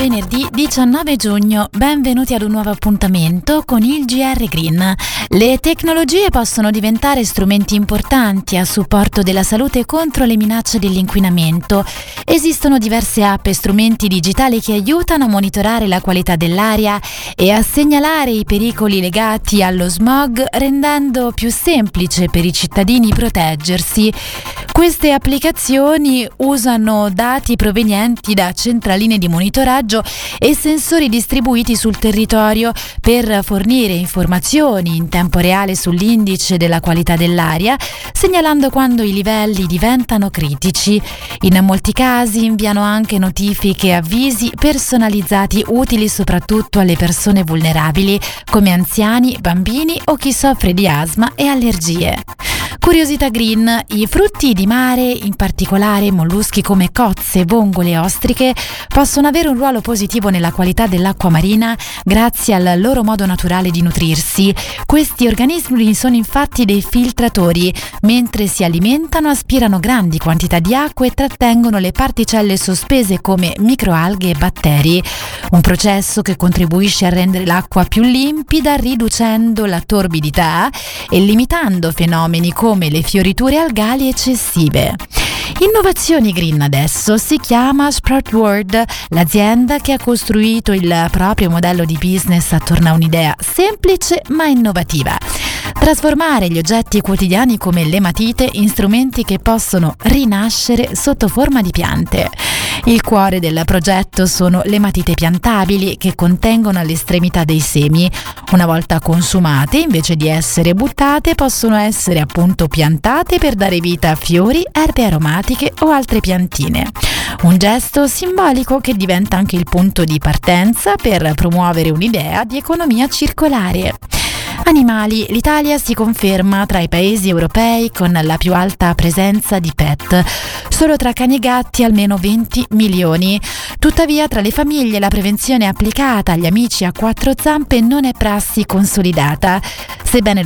venerdì 19 giugno, benvenuti ad un nuovo appuntamento con il GR Green. Le tecnologie possono diventare strumenti importanti a supporto della salute contro le minacce dell'inquinamento. Esistono diverse app e strumenti digitali che aiutano a monitorare la qualità dell'aria e a segnalare i pericoli legati allo smog, rendendo più semplice per i cittadini proteggersi. Queste applicazioni usano dati provenienti da centraline di monitoraggio e sensori distribuiti sul territorio per fornire informazioni in tempo reale sull'indice della qualità dell'aria, segnalando quando i livelli diventano critici. In molti casi inviano anche notifiche e avvisi personalizzati utili soprattutto alle persone vulnerabili, come anziani, bambini o chi soffre di asma e allergie. Curiosità Green: i frutti di mare, in particolare molluschi come cozze, vongole e ostriche, possono avere un ruolo positivo nella qualità dell'acqua marina grazie al loro modo naturale di nutrirsi. Questi organismi sono infatti dei filtratori. Mentre si alimentano, aspirano grandi quantità di acqua e trattengono le particelle sospese come microalghe e batteri. Un processo che contribuisce a rendere l'acqua più limpida, riducendo la torbidità e limitando fenomeni come le fioriture algali eccessive. Innovazioni Green adesso si chiama Sproutworld, l'azienda che ha costruito il proprio modello di business attorno a un'idea semplice ma innovativa: trasformare gli oggetti quotidiani come le matite in strumenti che possono rinascere sotto forma di piante. Il cuore del progetto sono le matite piantabili, che contengono all'estremità dei semi. Una volta consumate, invece di essere buttate, possono essere appunto piantate per dare vita a fiori, erbe aromatiche o altre piantine. Un gesto simbolico che diventa anche il punto di partenza per promuovere un'idea di economia circolare. Animali: l'Italia si conferma tra i paesi europei con la più alta presenza di pet. Solo tra cani e gatti almeno 20 milioni. Tuttavia, tra le famiglie la prevenzione applicata agli amici a quattro zampe non è prassi consolidata. Sebbene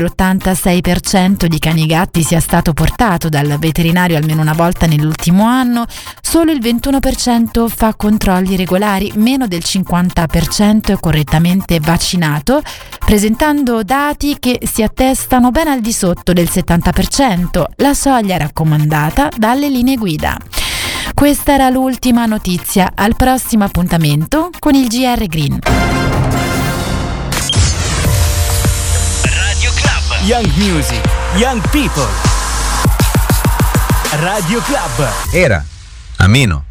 l'86% di cani e gatti sia stato portato dal veterinario almeno una volta nell'ultimo anno, solo il 21% fa controlli regolari, meno del 50% è correttamente vaccinato, presentando dati che si attestano ben al di sotto del 70%, la soglia raccomandata dalle linee guida. Questa era l'ultima notizia. Al prossimo appuntamento con il GR Green. Radio Club. Young Music, Young People. Radio Club. Era ameno.